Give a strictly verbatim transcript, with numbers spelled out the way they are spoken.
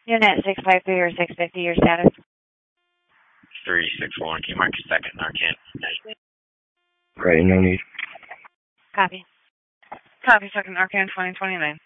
Unit six five three or six fifty, your status? three six one, can you mark your second Narcan? Right, no need. Copy. Copy, second Narcan twenty twenty-nine.